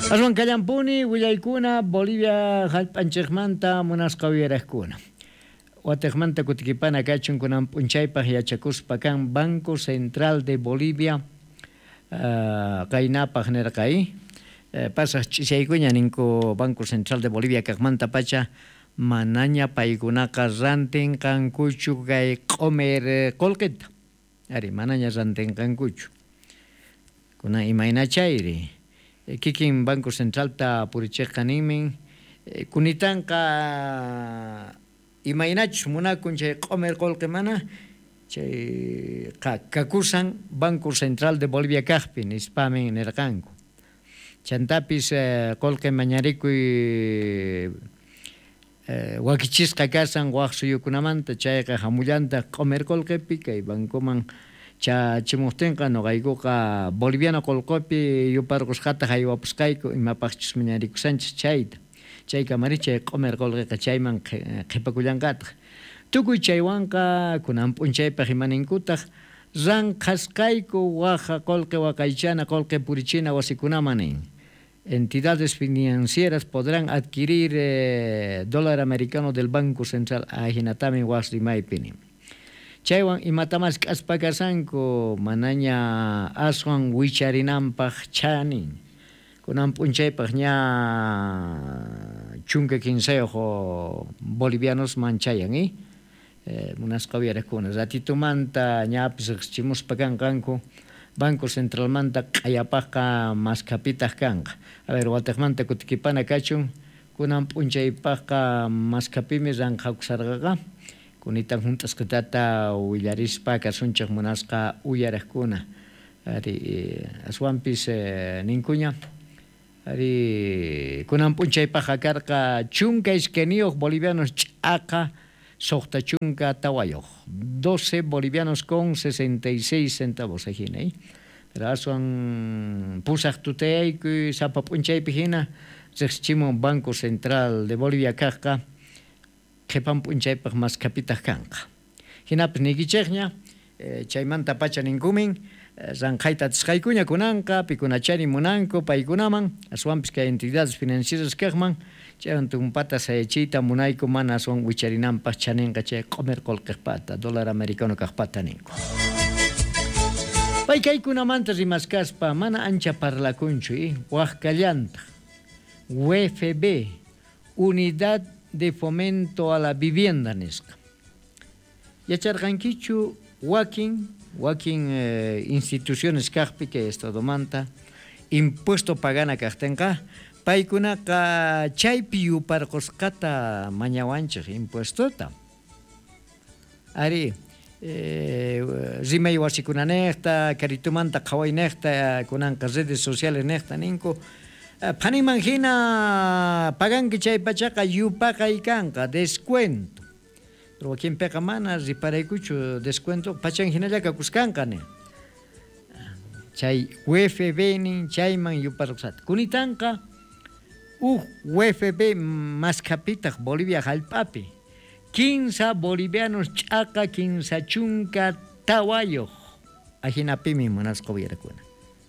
Aswan Kallampuni, Willaykuna, Bolivia, Jalpanchikmanta, Munasqawirajkuna. Watekmanta kutikipana kachun kunan punchaypaq yachakuspa kan Banco Central de Bolivia, kaynapaq nirqay. Pasaq ch'isaykuña ninku Banco Central de Bolivia kaqmanta pacha manaña paykunaqa rantinqankuchu kay q'umir qullqita. Ari manaña rantinqankuchu. Kuna imaynachayri. Kikin Banco Central ta purichiqqa ninmi kunitanqa imaynachus munakun chay q'umir qullqi mana chay kakusan Banco Central de Bolivia kaqpi nispamin nirqanku. Chantapis qullqi mañarikuy wakichisqa kasan waq suyukunamanta chayqa hamullanta q'umir qullqipi kay bancoman chachimuqtinqa noqaykuqa boliviano qullqipi yuparqusqata haywapusqayku imapaqchus mañarikusanchis chayta chayka mari chay q'umir qullqiqa chayman qhipakullanqataq tukuy chaywanqa kunan p'unchaypaq imaninkutaq ranqasqayku waqa qullqi waqaychana qullqi purichina wasikunaman entidades financieras podrán adquirir dólar americano del Banco Central ajinatami waq rimaypini chaywan imatamas k'aspakasanku manaña aswan wicharinanpaq chanin kunan p'unchaypaq ña chunka quinsayuq bolivianos manchayan munasqawiyarajkuna ratitumanta ñapis riqsichimuspa kanqanku Banco Centralmanta q'ayapaqqa maskapitaq kanqa a ver watakmanta kutikipana kachun kunan p'unchaypaqqa maskapimi ranqakusarqaqa kunitan juntasqatata willarispa kasunchaq munasqa uyaraqkuna ari aswanpis ninkuña ari kunan p'unchaypaqa karqa chunka iskeniyuq bolivianos ch'aqa suqta chunka tawayuq 12 bolivianos con 66 centavos ajina pero aswan pusaq tutayayku sapa p'unchaypi hina riqsichimun Banco Central de Bolivia kaqqa qhipan p'unchaypaq maskapitaq kanqa hinapis nikichikña chaymanta pacha ninkumin ranqayta atisqaykuña kunanqa pikunachari munanku paykunaman aswanpis kay entidades financieras kaqman chaywan tumpata sayachiyta munayku mana aswan wicharinanpaq chaninqa chay q'umir qullqiqpata dólar americano kaqpata ninku pay kaykunamanta rimaskaspa mana ancha parlakunchu waqkallantaq WFB Unidad de Fomento a la Vivienda nisqa yacharqankichu wakin instituciones kaqpi que estadomanta impuesto pagana kaqtinqa paykunaqa chaypi yuparqusqata mañawanchik impuestota ari rimay wasikunanekta karitumanta qhawaynekta kunanqa redes sociales nekta ninku paniman hina paganki chay pachaqa yupaqay kanqa descuento pero wakinpiqa mana riparaykuchu descuento pachan hinalla kakuskanqa chay WFB nin chayman yuparqusata kunitanqa WFB maskapitaq Bolivia hallp'api 15 bolivianos ch'aqa 15 chunka tawayuq ajinapimi munasqawiyarajkuna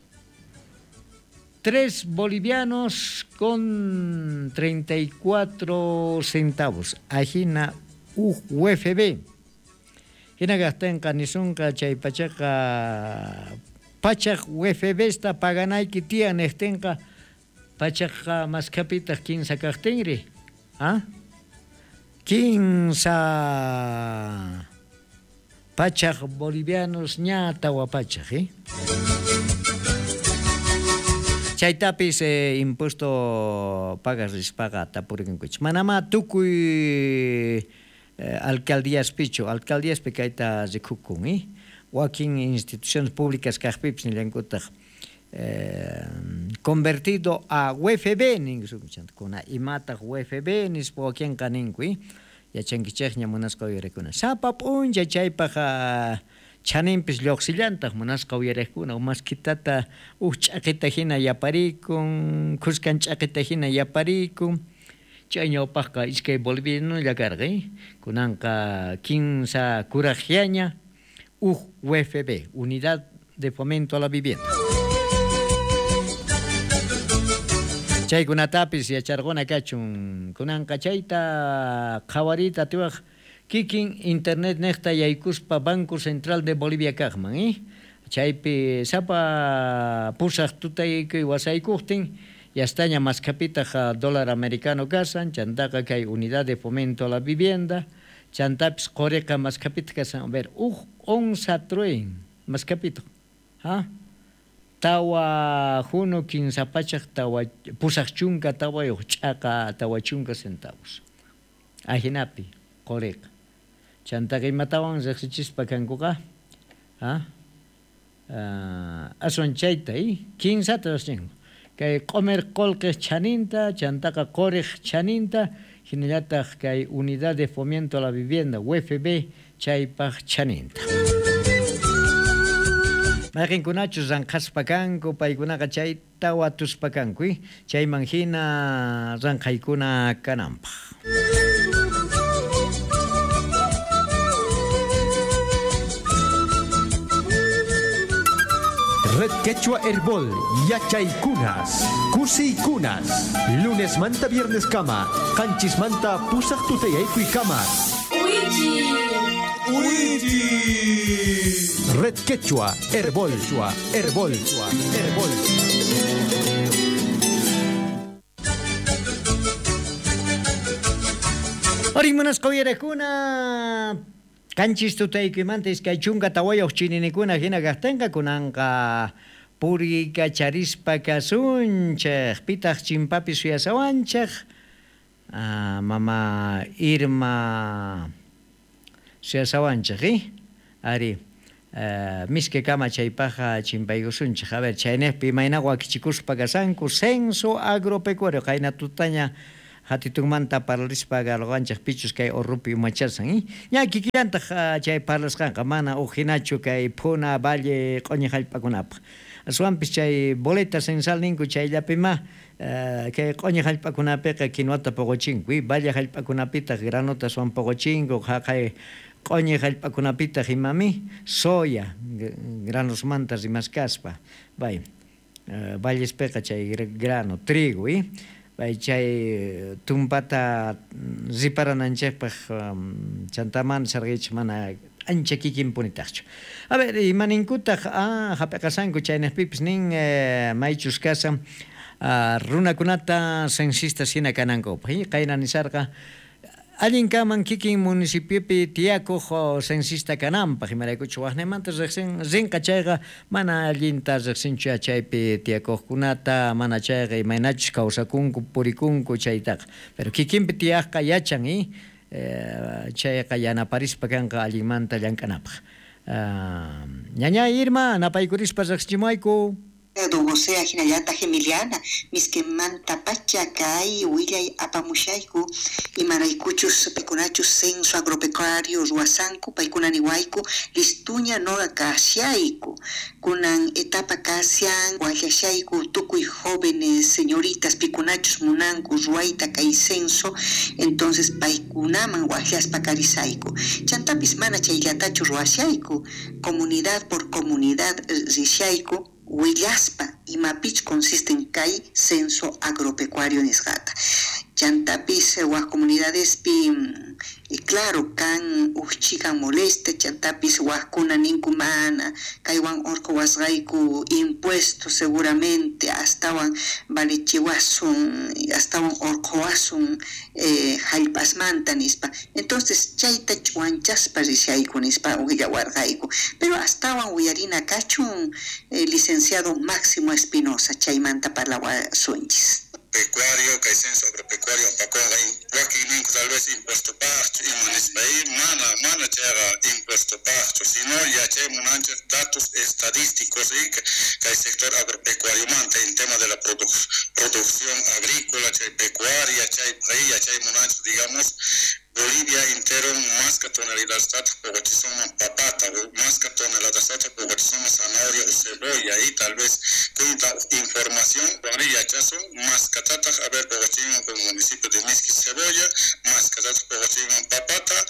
3 bolivianos con 34 centavos ajina WFB hina kaqtinqa nisunqa chay pachaqa pachaq WFB esta paganayki tiyan niqtinqa pachaqqa maskapitaq 15 kaqtinri 15 pachaq bolivianos ña tawa pachaq chaytapis impuesto pagas rispaqa tapurikunkuchik manama tukuy alcaldíaspi kayta rikhukun wakin instituciones públicas kaqpipis nillankutaq convertido a WFB kuna imataq WFB nispa wakinqa ninku yachankichikña munasqawiyarajkuna sapa p'uncha chaypaqa chaninpis lluqsillantaq munasqawiyarajkuna umaskitata ch'aqita hina yaparikun qusqan ch'aqita hina yaparikun chay ñawpaqqa iskay bolivianolla karqa kunanqa 15 kuraqllaña WFB Unidad de Fomento a la Vivienda Chaykunatapis yacharquna kachun kunanqa chayta qhawarita tiwaq kikin internet neqta yaykuspa Banco Central de Bolivia kaqman chaypi sapa pusaq tutaykuy wasaykuqtin yastaña maskapitaq dólar americano kasan chantaqa kay unidad de fomento a la vivienda chantapis qoreqa maskapita kasan a ver onza truin maskapito tawa juno kinsapachaq tawa pusaq chunka tawayuq ch'aqa tawa chunka centavos ajinapi qoreqa chantaqa imatawan riqsichispa kankuqa aswan chayta kinsata riqsinqa kay q'umer qolqej chaninta chantaqa qoreq chaninta hinallataq kay unidad de fomento a la vivienda UFB chaypaq chaninta mayqinkunachu ranqaspa kanku paykunaqa chayta watuspa kanku chayman hina ranqaykuna kananpaq. Red Quechua Herbol, Yachaykunas, Kusiykunas, lunes manta viernes kama, Kanchis manta pusaq tutayaykuy kama. Uiti. Red Quechua Herbol, Herbol. Orimunas qoyaraqkuna Kanchis tutaykuymanta iskay chunka tawayuq chininikuna hina kaqtinqa kunanqa puriyka charispa kasunchaq pitaq chimpapis suyasawanchaq mama Irma suyasawanchaq ari miski kama chaypaqa chimpaykusunchaq a ver chaynaqpi mayna wakichikuspa kasanku censo agropecuario qayna tutaña hatitunmanta paralispa galwanchaq pichus kay urrupi umacharsan ña kikillantaq chay parlasqanqa mana ujinachu kay Puna Valle q'uñi hallp'akunapaq aswanpis chay boleta censal ninku chayllapima kay q'uñi hallp'akunapiqa kinuwata puquchinku Valle hallp'akunapitaq granota aswan puquchinku kay q'uñi hallp'akunapitaq imami soya granosmanta rimaskaspa bay Vallespiqa chay grano trigo chay tumpata riparananchikpaq chantamanta sarqich mana ancha kikinpunitaqchu a ver imaninkutaq hapiqasanku chaynaqpipis nin maychus kasa runakunata censistas hina kanankupaq qayna nisarqa allinkaman kikin municipiopi tiyakuq censista kananpaq imaraykuchu waqniymanta rinqa chayqa mana allinta riqsinchu chaypi tiyakuqkunata mana chayqa imaynachus kawsakunku purikunku chaytaqa pero kikinpi tiyaqqa yachan chayqa yanaparispa kanqa allinmanta llankanapaq ñaña Irma napaykurispa riqsichimuayku Don José Ajinayata Gemiliana, miskemanta pachacay, willay apamushayku, y maraykuchus pecunachus censo agropecuario, ruasanku, paikunaniwaiku, listuña noga kasiaiku, kunan etapa kasian, guayashaiku, tukuy jóvenes, señoritas, picunachus munanku, ruaita kai censo, entonces paikunaman guayaspa karisaiku. Chantapis mana chaylatachu ruasiaiku, comunidad por comunidad rishaiku, Willaspa y Mapich consisten kai censo agropecuario nisgata. Chantapis was comunidades y claro kan uchikan moleste chantapis was kuna ninkumana kaiwan orko wasgaiku impuestos seguramente hasta valechiwasun hasta orko wasun halpasmanta nispa. Entonces chaita chuanchaspa rishaiku nispa uyawargaiku. Pero hasta uyarina kachun licenciado Máximo Espinosa chaimanta parlawa sunchis. Pecuario, que censo agropecuario, tal vez impuesto pasto, y mana llega impuesto pasto, sino ya tenemos datos estadísticos que el sector agropecuario manta en tema de la producción agrícola, pecuaria, digamos, Bolivia entero más que toneladas porque somos papata, más que toneladas porque somos zanahoria o cebolla y tal vez cuenta información Bolivia ya son más que tata a ver porque con el municipio de Misqui cebolla, más que tata porque papata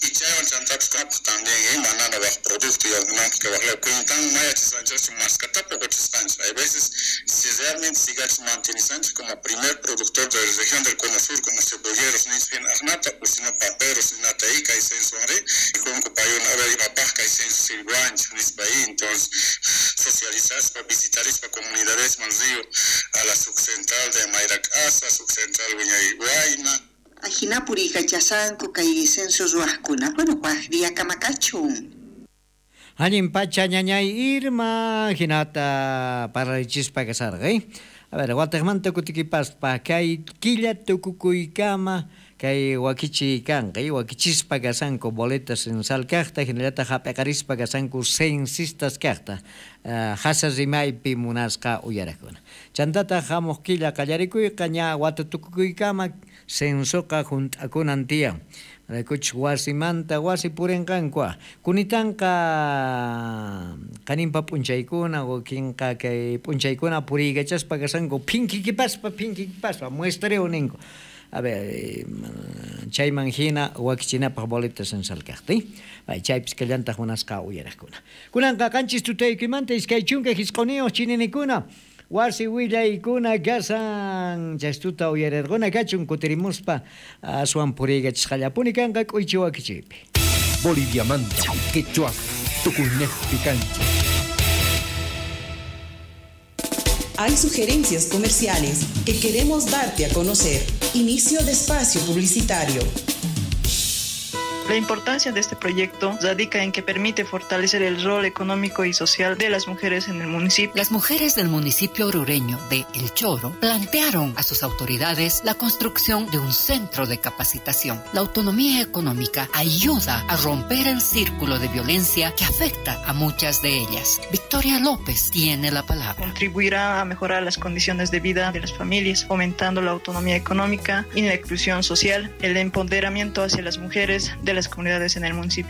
y chayan chantaps también manana bajo producto y algunos que bajo cuentan maya chisanchas más catapa o chisanchas. Hay veces si realmente sigas manteniendo como primer productor de la región del Cono Sur como cebolleros ni sin arnata pues sino paperos ni nataica y sensore y con copayón a ver y mapasca y sensuilguancho ni país entonces socializar para visitar para comunidades manzío a la subcentral de Mayracasa, subcentral Viña Ajinapuri kachasanku kay censos wahkuna. Bueno, wahria kamakachun. Añin pacha ñañay Irma hinata para chispa casar, ¿eh? A ver, guatemanta kutikipas pa kay quilla tukukuykama kay wakichi kan kay wakichispa kasanku boletas en sal carta generata hapecarispa kasanku censistas carta hasas rimaipi munasqa uyarakuna chantata hamuqkilla qallarikuyqa ña watutukuykama censoqa juntakunan tiyan kuch wasimanta wasi purinqanqa kunitanqa kaninpa p'unchaykuna o kinqa kay p'unchaykuna puriykachaspa kasanku pinkikipaspa muestreo ninku. A ver, chayman hina wakichinapaq boletas en salkaqti. Chaypis kallantaq munasqa uyaraqkuna. Kunanqa qanchis tutaykimanta iskay chunka hisquniyuq chininikuna wasi willaykuna kasan chastuta uyararquna kachun kutirimuspa aswan puriykachisqallapuni kanqa k'uychi wakichaypi. Boliviamanta, quechua, tukunejpi kanchi. Hay sugerencias comerciales que queremos darte a conocer. Inicio de espacio publicitario. La importancia de este proyecto radica en que permite fortalecer el rol económico y social de las mujeres en el municipio. Las mujeres del municipio orureño de El Choro plantearon a sus autoridades la construcción de un centro de capacitación. La autonomía económica ayuda a romper el círculo de violencia que afecta a muchas de ellas. Victoria López tiene la palabra. Contribuirá a mejorar las condiciones de vida de las familias, fomentando la autonomía económica y la inclusión social, el empoderamiento hacia las mujeres de las comunidades en el municipio.